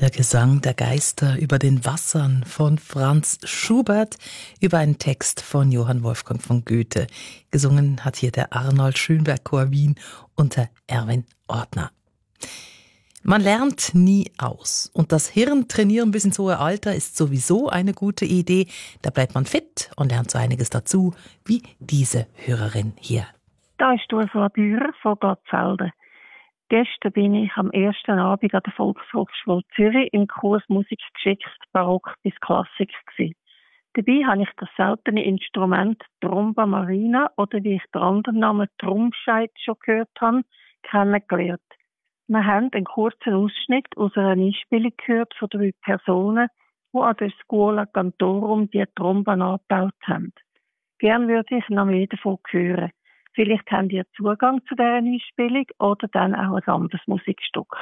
Der Gesang der Geister über den Wassern von Franz Schubert über einen Text von Johann Wolfgang von Goethe. Gesungen hat hier der Arnold Schönberg Chor Wien unter Erwin Ortner. Man lernt nie aus. Und das Hirn trainieren bis ins hohe Alter ist sowieso eine gute Idee. Da bleibt man fit und lernt so einiges dazu, wie diese Hörerin hier. Da ist Ursula Bührer von Glattfelden. Gestern bin ich am ersten Abend an der Volkshochschule Zürich im Kurs Musikgeschichte Barock bis Klassik gewesen. Dabei habe ich das seltene Instrument Tromba Marina oder wie ich den anderen Namen Trumscheid schon gehört habe, kennengelernt. Wir haben einen kurzen Ausschnitt aus einer Einspielung gehört von 3 Personen, die an der Scuola Cantorum die Tromba nachgebaut haben. Gern würde ich noch mehr davon hören. Vielleicht habt ihr Zugang zu dieser Einspielung oder dann auch ein anderes Musikstück.